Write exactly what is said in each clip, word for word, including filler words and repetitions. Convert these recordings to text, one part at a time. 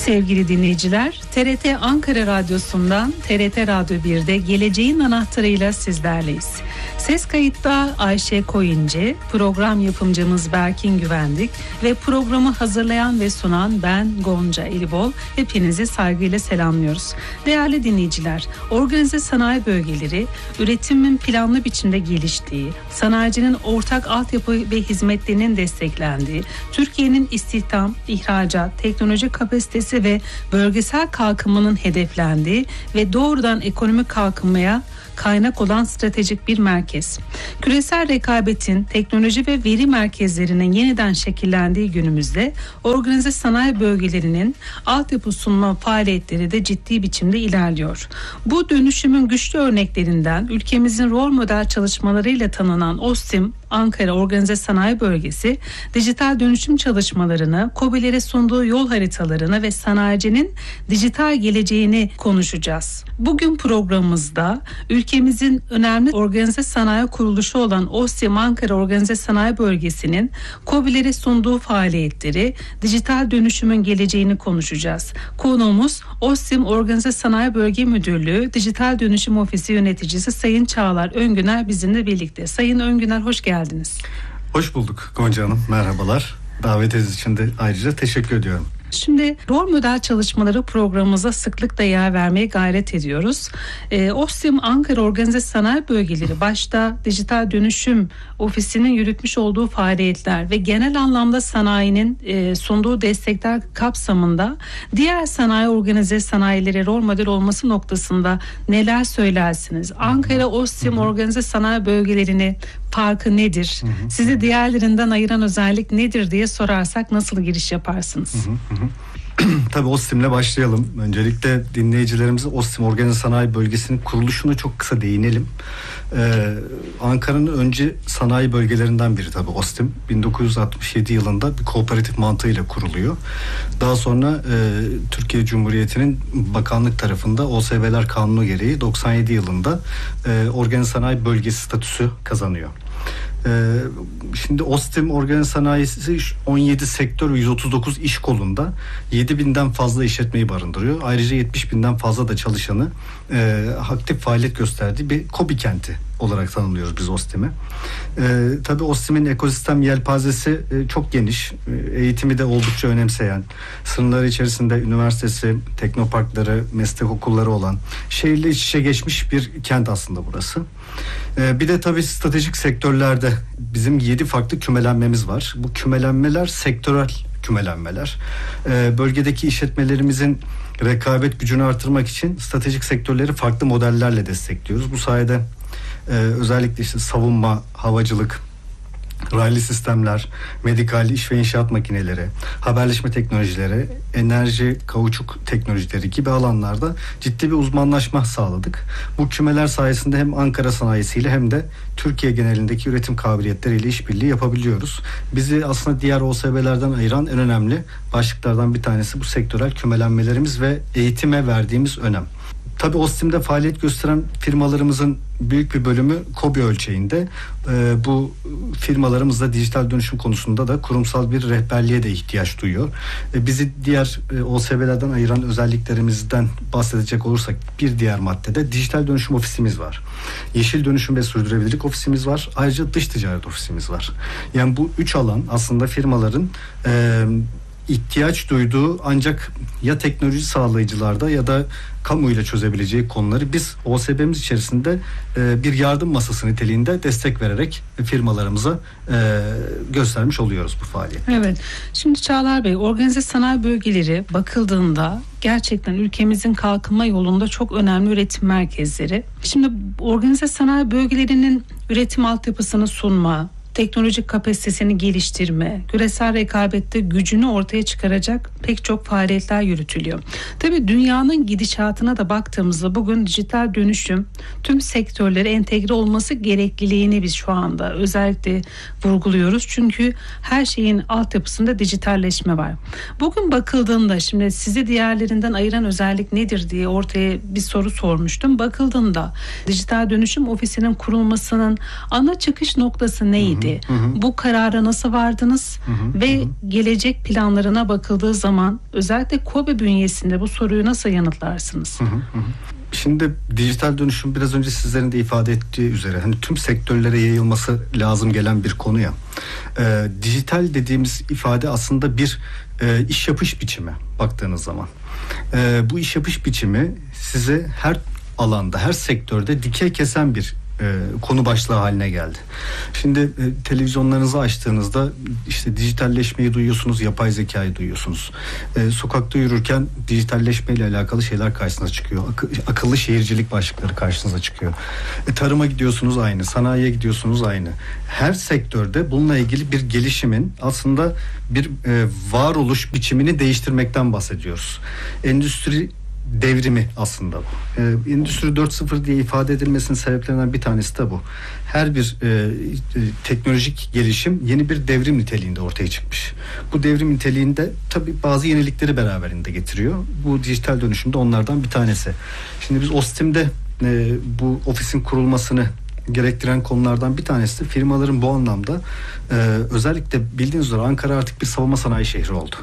Sevgili dinleyiciler, T R T Ankara Radyosu'ndan T R T Radyo bir'de Geleceğin Anahtarı'yla sizlerleyiz. Ses kayıtta Ayşe Koyuncu, program yapımcımız Berkin Güvendik ve programı hazırlayan ve sunan ben Gonca Elibol. Hepinizi saygıyla selamlıyoruz. Değerli dinleyiciler, organize sanayi bölgeleri, üretimin planlı biçimde geliştiği, sanayicinin ortak altyapı ve hizmetlerinin desteklendiği, Türkiye'nin istihdam, ihracat, teknoloji kapasitesi ve bölgesel kalkınmanın hedeflendiği ve doğrudan ekonomik kalkınmaya kaynak olan stratejik bir merkez. Küresel rekabetin teknoloji ve veri merkezlerinin yeniden şekillendiği günümüzde organize sanayi bölgelerinin altyapı sunma faaliyetleri de ciddi biçimde ilerliyor. Bu dönüşümün güçlü örneklerinden ülkemizin rol model çalışmalarıyla tanınan OSTİM Ankara Organize Sanayi Bölgesi, dijital dönüşüm çalışmalarını, KOBİ'lere sunduğu yol haritalarını ve sanayicinin dijital geleceğini konuşacağız. Bugün programımızda ülkemizin önemli organize sanayi kuruluşu olan OSTİM Ankara Organize Sanayi Bölgesi'nin KOBİ'lere sunduğu faaliyetleri, dijital dönüşümün geleceğini konuşacağız. Konuğumuz OSTİM Organize Sanayi Bölge Müdürlüğü Dijital Dönüşüm Ofisi Yöneticisi Sayın Çağlar Öngüner bizimle birlikte. Sayın Öngüner, hoş geldiniz. Hoş bulduk Gonca Hanım, merhabalar. Davetiniz için de ayrıca teşekkür ediyorum. Şimdi rol model çalışmaları programımıza sıklıkla yer vermeye gayret ediyoruz. E, OSTİM Ankara Organize Sanayi Bölgeleri başta dijital dönüşüm ofisinin yürütmüş olduğu faaliyetler ve genel anlamda sanayinin e, sunduğu destekler kapsamında diğer sanayi organize sanayilere rol model olması noktasında neler söylersiniz? Ankara OSTİM Organize Sanayi Bölgelerinin farkı nedir? Hı hı. Sizi diğerlerinden ayıran özellik nedir diye sorarsak nasıl giriş yaparsınız? Hı hı hı. Tabii OSTİM'le başlayalım. Öncelikle dinleyicilerimize OSTİM Organize Sanayi Bölgesi'nin kuruluşuna çok kısa değinelim. Ee, Ankara'nın önce sanayi bölgelerinden biri tabii OSTİM. bin dokuz yüz altmış yedi yılında bir kooperatif mantığıyla kuruluyor. Daha sonra e, Türkiye Cumhuriyeti'nin bakanlık tarafında O S B'ler Kanunu gereği doksan yedi yılında e, Organize Sanayi Bölgesi statüsü kazanıyor. Şimdi OSTİM Organize Sanayisi on yedi sektör ve yüz otuz dokuz iş kolunda yedi binden fazla işletmeyi barındırıyor. Ayrıca yetmiş binden fazla da çalışanı e, aktif faaliyet gösterdiği bir KOBİ kenti olarak tanımlıyoruz biz OSTİM'i. E, tabii OSTİM'in ekosistem yelpazesi e, çok geniş. E, eğitimi de oldukça önemseyen, sınırları içerisinde üniversitesi, teknoparkları, meslek okulları olan, şehirle iç içe geçmiş bir kent aslında burası. E, bir de tabii stratejik sektörlerde bizim yedi farklı kümelenmemiz var. Bu kümelenmeler sektörel kümelenmeler. E, bölgedeki işletmelerimizin rekabet gücünü artırmak için stratejik sektörleri farklı modellerle destekliyoruz. Bu sayede Ee, özellikle işte savunma, havacılık, raylı sistemler, medikal iş ve inşaat makineleri, haberleşme teknolojileri, enerji, kauçuk teknolojileri gibi alanlarda ciddi bir uzmanlaşma sağladık. Bu kümeler sayesinde hem Ankara sanayisiyle hem de Türkiye genelindeki üretim kabiliyetleriyle işbirliği yapabiliyoruz. Bizi aslında diğer O S B'lerden ayıran en önemli başlıklardan bir tanesi bu sektörel kümelenmelerimiz ve eğitime verdiğimiz önem. Tabii OSTİM'de faaliyet gösteren firmalarımızın büyük bir bölümü KOBİ ölçeğinde. Ee, bu firmalarımız da dijital dönüşüm konusunda da kurumsal bir rehberliğe de ihtiyaç duyuyor. Ee, bizi diğer e, O S B'lerden ayıran özelliklerimizden bahsedecek olursak bir diğer maddede dijital dönüşüm ofisimiz var. Yeşil dönüşüm ve sürdürülebilirlik ofisimiz var. Ayrıca dış ticaret ofisimiz var. Yani bu üç alan aslında firmaların e, ihtiyaç duyduğu ancak ya teknoloji sağlayıcılarda ya da kamuyla çözebileceği konuları biz O S B'miz içerisinde e, bir yardım masası niteliğinde destek vererek firmalarımıza e, göstermiş oluyoruz bu faaliyeti. Evet. Şimdi Çağlar Bey, organize sanayi bölgeleri bakıldığında gerçekten ülkemizin kalkınma yolunda çok önemli üretim merkezleri. Şimdi organize sanayi bölgelerinin üretim altyapısını sunma, teknolojik kapasitesini geliştirme, küresel rekabette gücünü ortaya çıkaracak pek çok faaliyetler yürütülüyor. Tabii dünyanın gidişatına da baktığımızda bugün dijital dönüşüm tüm sektörlere entegre olması gerekliliğini biz şu anda özellikle vurguluyoruz. Çünkü her şeyin altyapısında dijitalleşme var. Bugün bakıldığında, şimdi sizi diğerlerinden ayıran özellik nedir diye ortaya bir soru sormuştum. Bakıldığında dijital dönüşüm ofisinin kurulmasının ana çıkış noktası neydi? miydi? Hı hı. Bu karara nasıl vardınız? Hı hı. Ve hı hı. gelecek planlarına bakıldığı zaman özellikle KOBİ bünyesinde bu soruyu nasıl yanıtlarsınız? Hı hı. Hı hı. Şimdi dijital dönüşüm biraz önce sizlerin de ifade ettiği üzere hani tüm sektörlere yayılması lazım gelen bir konu ya. Ee, dijital dediğimiz ifade aslında bir e, iş yapış biçimi baktığınız zaman. Ee, bu iş yapış biçimi size her alanda, her sektörde dikey kesen bir e, konu başlığı haline geldi. Şimdi e, televizyonlarınızı açtığınızda işte dijitalleşmeyi duyuyorsunuz, yapay zekayı duyuyorsunuz. E, sokakta yürürken dijitalleşmeyle alakalı şeyler karşınıza çıkıyor. Ak- akıllı şehircilik başlıkları karşınıza çıkıyor. E, tarıma gidiyorsunuz aynı, sanayiye gidiyorsunuz aynı. Her sektörde bununla ilgili bir gelişimin aslında bir e, varoluş biçimini değiştirmekten bahsediyoruz. Endüstri devrimi aslında bu. Ee, Endüstri dört nokta sıfır diye ifade edilmesinin sebeplerinden bir tanesi de bu. Her bir e, e, teknolojik gelişim yeni bir devrim niteliğinde ortaya çıkmış. Bu devrim niteliğinde tabii bazı yenilikleri beraberinde getiriyor. Bu dijital dönüşümde onlardan bir tanesi. Şimdi biz OSTİM'de e, bu ofisin kurulmasını gerektiren konulardan bir tanesi de firmaların bu anlamda e, özellikle bildiğiniz üzere Ankara artık bir savunma sanayi şehri oldu.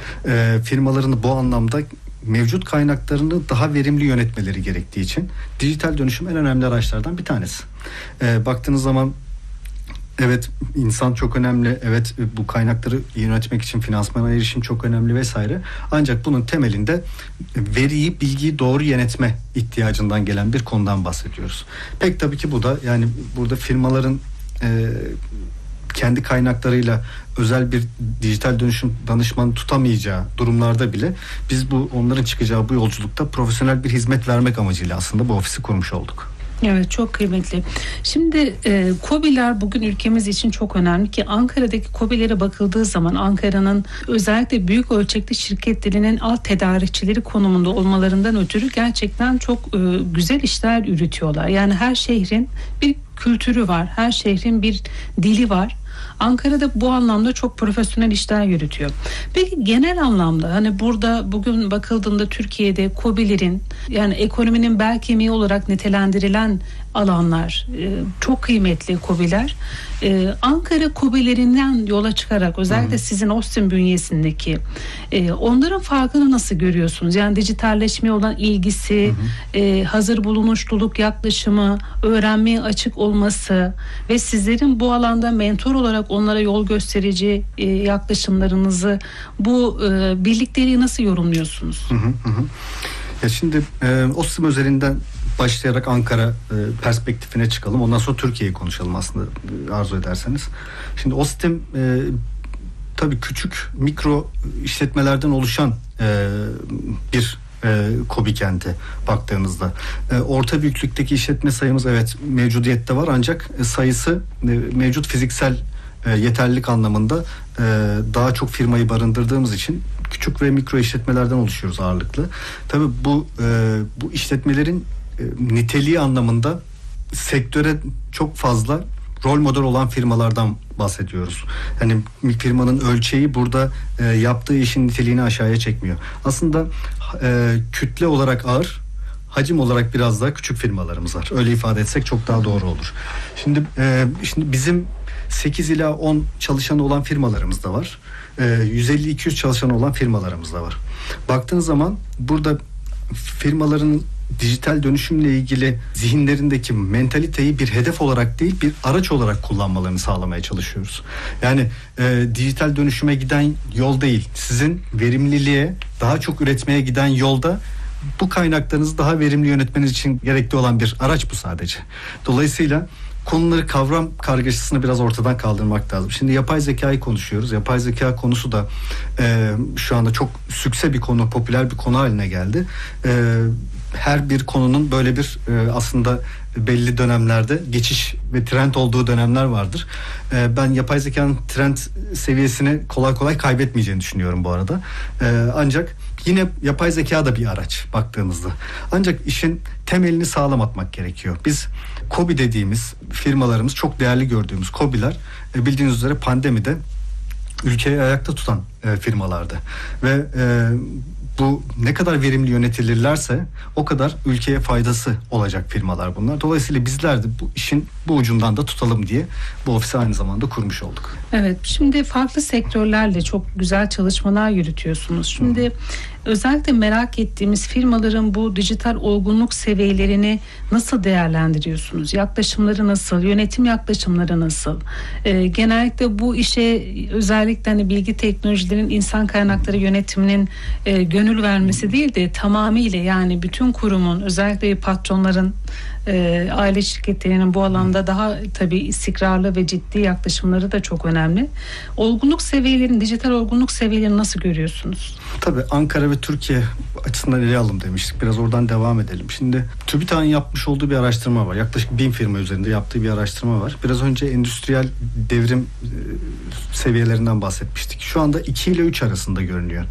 E, firmaların bu anlamda mevcut kaynaklarını daha verimli yönetmeleri gerektiği için dijital dönüşüm en önemli araçlardan bir tanesi. E, baktığınız zaman evet insan çok önemli, evet bu kaynakları yönetmek için finansmana erişim çok önemli vesaire. Ancak bunun temelinde veriyi, bilgiyi doğru yönetme ihtiyacından gelen bir konudan bahsediyoruz. Pek tabii ki bu da yani burada firmaların e, kendi kaynaklarıyla özel bir dijital dönüşüm danışmanı tutamayacağı durumlarda bile biz bu onların çıkacağı bu yolculukta profesyonel bir hizmet vermek amacıyla aslında bu ofisi kurmuş olduk. Evet, çok kıymetli. Şimdi e, KOBİ'ler bugün ülkemiz için çok önemli ki Ankara'daki KOBİ'lere bakıldığı zaman Ankara'nın özellikle büyük ölçekli şirketlerinin alt tedarikçileri konumunda olmalarından ötürü gerçekten çok e, güzel işler üretiyorlar. Yani her şehrin bir kültürü var, her şehrin bir dili var. Ankara'da bu anlamda çok profesyonel işler yürütüyor. Peki genel anlamda hani burada bugün bakıldığında Türkiye'de KOBİ'lerin yani ekonominin bel kemiği olarak nitelendirilen alanlar e, çok kıymetli KOBİ'ler. E, Ankara KOBİ'lerinden yola çıkarak özellikle hmm. sizin OSTİM bünyesindeki e, onların farkını nasıl görüyorsunuz? Yani dijitalleşmeye olan ilgisi, hmm. e, hazır bulunuşluluk yaklaşımı, öğrenmeye açık olması ve sizlerin bu alanda mentor olarak onlara yol gösterici e, yaklaşımlarınızı bu e, birlikteliği nasıl yorumluyorsunuz? Hı hı hı. Ya şimdi e, OSTİM üzerinden başlayarak Ankara e, perspektifine çıkalım. Ondan sonra Türkiye'yi konuşalım aslında e, arzu ederseniz. Şimdi OSTİM e, tabii küçük mikro işletmelerden oluşan e, bir e, KOBİ kenti baktığınızda. E, orta büyüklükteki işletme sayımız evet mevcudiyette var ancak sayısı e, mevcut fiziksel e, yeterlilik anlamında e, daha çok firmayı barındırdığımız için küçük ve mikro işletmelerden oluşuyoruz ağırlıklı. Tabii bu e, bu işletmelerin e, niteliği anlamında sektöre çok fazla rol model olan firmalardan bahsediyoruz. Yani firmanın ölçeği burada e, yaptığı işin niteliğini aşağıya çekmiyor. Aslında e, kütle olarak ağır, hacim olarak biraz daha küçük firmalarımız var. Öyle ifade etsek çok daha doğru olur. Şimdi e, şimdi bizim sekiz ila on çalışanı olan firmalarımız da var. E, yüz elli iki yüz çalışanı olan firmalarımız da var. Baktığınız zaman burada firmaların dijital dönüşümle ilgili zihinlerindeki mentaliteyi bir hedef olarak değil bir araç olarak kullanmalarını sağlamaya çalışıyoruz. Yani e, dijital dönüşüme giden yol değil, sizin verimliliğe daha çok üretmeye giden yolda bu kaynaklarınızı daha verimli yönetmeniz için gerekli olan bir araç bu sadece. Dolayısıyla konuları kavram kargaşasını biraz ortadan kaldırmak lazım. Şimdi yapay zekayı konuşuyoruz. Yapay zeka konusu da e, şu anda çok sükse bir konu, popüler bir konu haline geldi. E, her bir konunun böyle bir e, aslında belli dönemlerde geçiş ve trend olduğu dönemler vardır. E, ben yapay zekanın trend seviyesini kolay kolay kaybetmeyeceğini düşünüyorum bu arada. E, ancak yine yapay zeka da bir araç baktığımızda. Ancak işin temelini sağlam atmak gerekiyor. Biz KOBİ dediğimiz firmalarımız çok değerli gördüğümüz KOBİ'ler e, bildiğiniz üzere pandemide ülkeyi ayakta tutan e, firmalardı. Ve e, bu ne kadar verimli yönetilirlerse o kadar ülkeye faydası olacak firmalar bunlar. Dolayısıyla bizler de bu işin bu ucundan da tutalım diye bu ofisi aynı zamanda kurmuş olduk. Evet, şimdi farklı sektörlerle çok güzel çalışmalar yürütüyorsunuz. Şimdi Hı. özellikle merak ettiğimiz firmaların bu dijital olgunluk seviyelerini nasıl değerlendiriyorsunuz? Yaklaşımları nasıl? Yönetim yaklaşımları nasıl? Ee, genellikle bu işe özellikle hani bilgi teknolojilerin insan kaynakları yönetiminin e, gönül vermesi değil de tamamıyla, yani bütün kurumun, özellikle patronların, e, aile şirketlerinin bu alanda daha tabii istikrarlı ve ciddi yaklaşımları da çok önemli. Olgunluk seviyelerini, dijital olgunluk seviyelerini nasıl görüyorsunuz? Tabii Ankara ve Türkiye açısından ele alalım demiştik. Biraz oradan devam edelim. Şimdi TÜBİTAK'ın yapmış olduğu bir araştırma var. Yaklaşık bin firma üzerinde yaptığı bir araştırma var. Biraz önce endüstriyel devrim seviyelerinden bahsetmiştik. Şu anda iki ile üç arasında görünüyor.